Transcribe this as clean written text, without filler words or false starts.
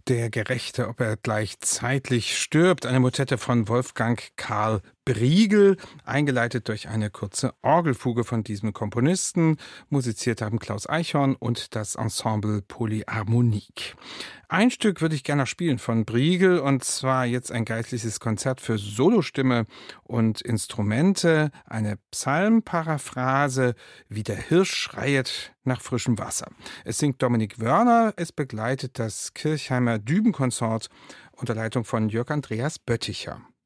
Der Gerechte, ob er gleich zeitlich stirbt. Eine Motette von Wolfgang Karl Briegel, eingeleitet durch eine kurze Orgelfuge von diesem Komponisten. Musiziert haben Klaus Eichhorn und das Ensemble Polyharmonique. Ein Stück würde ich gerne noch spielen von Briegel, und zwar jetzt ein geistliches Konzert für Solostimme und Instrumente, eine Psalmparaphrase, wie der Hirsch schreiet nach frischem Wasser. Es singt Dominik Wörner, es begleitet das Kirchheimer Dübenkonsort unter Leitung von Jörg Andreas Bötticher.